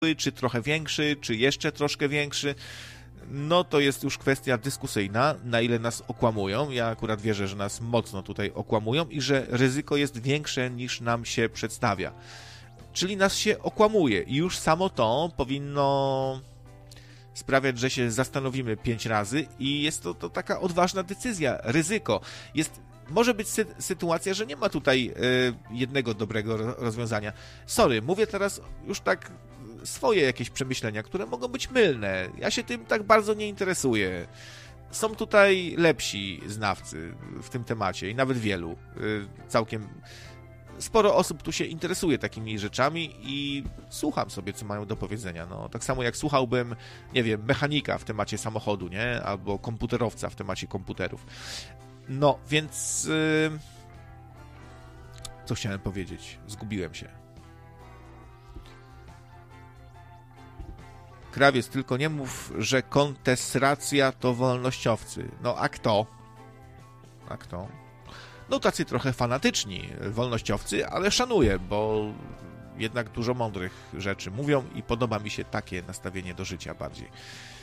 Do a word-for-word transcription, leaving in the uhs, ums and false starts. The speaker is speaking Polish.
czy trochę większy, czy jeszcze troszkę większy, no to jest już kwestia dyskusyjna, na ile nas okłamują. Ja akurat wierzę, że nas mocno tutaj okłamują i że ryzyko jest większe niż nam się przedstawia. Czyli nas się okłamuje i już samo to powinno sprawiać, że się zastanowimy pięć razy i jest to, to taka odważna decyzja, ryzyko. Jest, może być sy- sytuacja, że nie ma tutaj y, jednego dobrego rozwiązania. Sorry, mówię teraz już tak swoje jakieś przemyślenia, które mogą być mylne. Ja się tym tak bardzo nie interesuję. Są tutaj lepsi znawcy w tym temacie i nawet wielu. Y, całkiem sporo osób tu się interesuje takimi rzeczami i słucham sobie, co mają do powiedzenia. No, tak samo jak słuchałbym, nie wiem, mechanika w temacie samochodu, nie? Albo komputerowca w temacie komputerów. No, więc... Yy... Co chciałem powiedzieć? Zgubiłem się. Krawiec, tylko nie mów, że kontesracja to wolnościowcy. No, a kto? A kto? No tacy trochę fanatyczni wolnościowcy, ale szanuję, bo jednak dużo mądrych rzeczy mówią i podoba mi się takie nastawienie do życia bardziej.